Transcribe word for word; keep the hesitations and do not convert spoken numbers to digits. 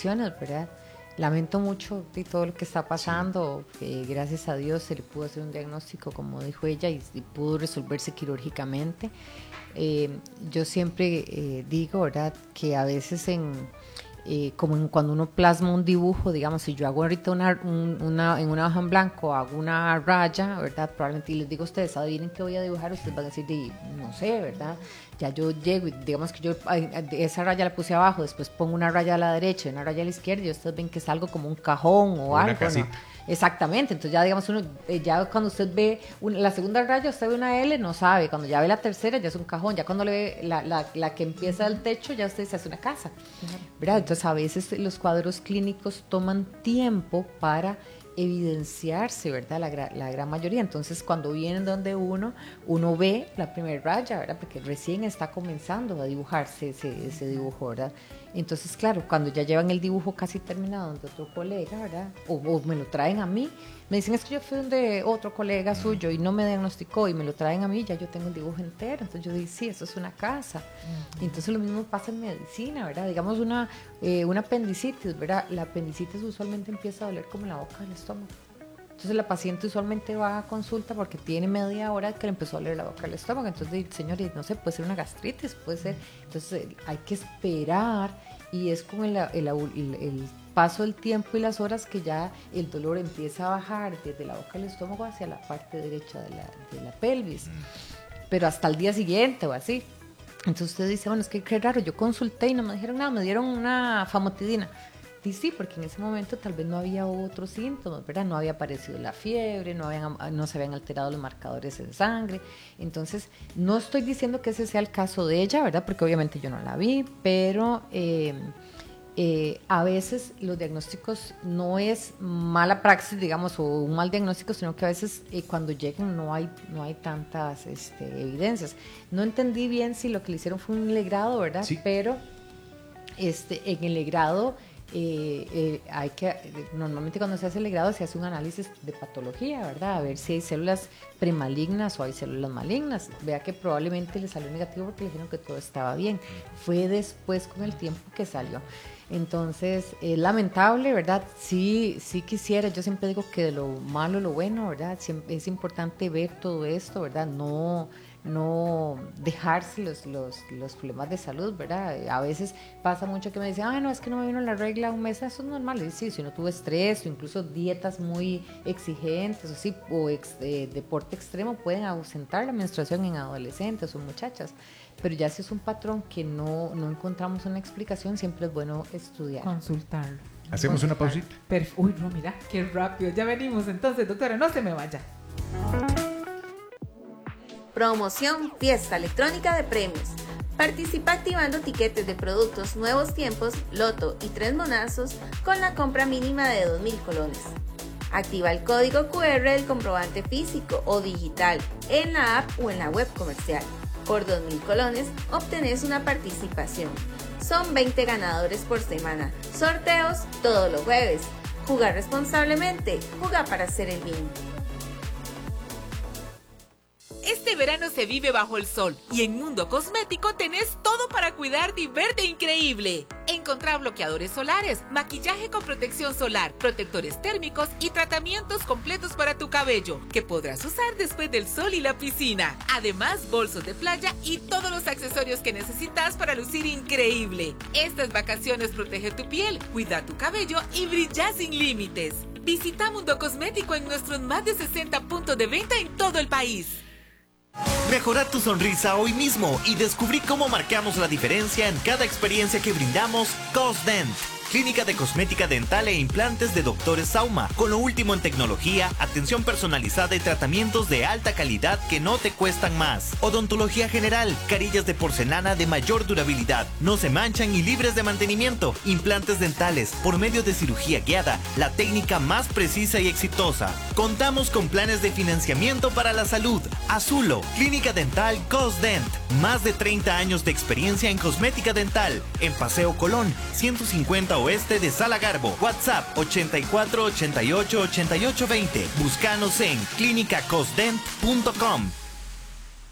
bendiciones, ¿verdad? Lamento mucho de todo lo que está pasando. Sí. Eh, gracias a Dios se le pudo hacer un diagnóstico, como dijo ella, y, y pudo resolverse quirúrgicamente. Eh, yo siempre eh, digo, ¿verdad?, que a veces en... Eh, como en cuando uno plasma un dibujo, digamos, si yo hago ahorita una, un, una, en una hoja en blanco, hago una raya, ¿verdad? Probablemente, y les digo a ustedes, adivinen qué voy a dibujar, ustedes van a decir, de, no sé, ¿verdad? Ya yo llego y digamos que yo esa raya la puse abajo, después pongo una raya a la derecha y una raya a la izquierda y ustedes ven que es algo como un cajón o, o algo, ¿no? Exactamente, entonces ya digamos uno, ya cuando usted ve una, la segunda raya, usted ve una L, no sabe, cuando ya ve la tercera ya es un cajón, ya cuando le ve la, la, la que empieza el techo ya usted se hace una casa, ¿verdad? Entonces a veces los cuadros clínicos toman tiempo para evidenciarse, ¿verdad? La, la gran mayoría. Entonces cuando vienen donde uno, uno ve la primera raya, ¿verdad? Porque recién está comenzando a dibujarse ese, ese dibujo, ¿verdad? Entonces, claro, cuando ya llevan el dibujo casi terminado de otro colega, ¿verdad? O, o me lo traen a mí, me dicen, es que yo fui de otro colega suyo y no me diagnosticó y me lo traen a mí, ya yo tengo el dibujo entero. Entonces yo digo, sí, eso es una casa. Uh-huh. Entonces lo mismo pasa en medicina, ¿verdad? Digamos una, eh, una apendicitis, ¿verdad? La apendicitis usualmente empieza a doler como la boca del estómago. Entonces la paciente usualmente va a consulta porque tiene media hora que le empezó a doler la boca del estómago. Entonces, señores, no sé, puede ser una gastritis, puede ser. Entonces hay que esperar y es con el, el, el, el paso del tiempo y las horas que ya el dolor empieza a bajar desde la boca del estómago hacia la parte derecha de la, de la pelvis. Pero hasta el día siguiente o así. Entonces usted dice, bueno, es que qué raro, yo consulté y no me dijeron nada, me dieron una famotidina. Y sí, porque en ese momento tal vez no había otros síntomas, ¿verdad? No había aparecido la fiebre, no, habían, no se habían alterado los marcadores de sangre. Entonces, no estoy diciendo que ese sea el caso de ella, ¿verdad? Porque obviamente yo no la vi, pero eh, eh, a veces los diagnósticos no es mala praxis, digamos, o un mal diagnóstico, sino que a veces eh, cuando llegan no hay, no hay tantas este, evidencias. No entendí bien si lo que le hicieron fue un legrado, ¿verdad? Sí. Pero este, en el legrado... Eh, eh, hay que, normalmente cuando se hace el legrado se hace un análisis de patología, ¿verdad? A ver si hay células premalignas o hay células malignas. Vea que probablemente le salió negativo porque le dijeron que todo estaba bien. Fue después con el tiempo que salió. Entonces, es lamentable, ¿verdad? Sí, sí quisiera, yo siempre digo que de lo malo lo bueno, ¿verdad? Siempre es importante ver todo esto, ¿verdad? No... no dejarse los, los, los problemas de salud, ¿verdad? A veces pasa mucho que me dicen, ah, no, es que no me vino la regla un mes, eso es normal. Y sí, si uno tuvo estrés o incluso dietas muy exigentes o, sí, o ex, eh, deporte extremo pueden ausentar la menstruación en adolescentes o muchachas. Pero ya si es un patrón que no, no encontramos una explicación, siempre es bueno estudiar. Consultarlo. Hacemos Consultar. Una pausita. Perf- Uy, no, mira, qué rápido. Ya venimos entonces, doctora, no se me vaya. Promoción Fiesta Electrónica de Premios. Participa activando tiquetes de productos Nuevos Tiempos, Loto y Tres Monazos con la compra mínima de dos mil colones. Activa el código cu erre del comprobante físico o digital en la app o en la web comercial. Por dos mil colones obtenés una participación. Son veinte ganadores por semana. Sorteos todos los jueves. Jugar responsablemente. Juega para hacer el bien. Este verano se vive bajo el sol y en Mundo Cosmético tenés todo para cuidarte y verte increíble. Encontrá bloqueadores solares, maquillaje con protección solar, protectores térmicos y tratamientos completos para tu cabello que podrás usar después del sol y la piscina. Además, bolsos de playa y todos los accesorios que necesitas para lucir increíble. Estas vacaciones protege tu piel, cuida tu cabello y brilla sin límites. Visita Mundo Cosmético en nuestros más de sesenta puntos de venta en todo el país. Mejora tu sonrisa hoy mismo y descubrí cómo marcamos la diferencia en cada experiencia que brindamos Cosdent. Clínica de cosmética dental e implantes de Doctores Sauma, con lo último en tecnología, atención personalizada y tratamientos de alta calidad que no te cuestan más. Odontología general, carillas de porcelana de mayor durabilidad, no se manchan y libres de mantenimiento. Implantes dentales, por medio de cirugía guiada, la técnica más precisa y exitosa. Contamos con planes de financiamiento para la salud. Azulo, Clínica Dental Cosdent. Más de treinta años de experiencia en cosmética dental. En Paseo Colón, ciento cincuenta Oeste de Sala Garbo. WhatsApp ochenta y cuatro ochenta y ocho ochenta y ocho veinte. Búscanos en clínica cosdent punto com.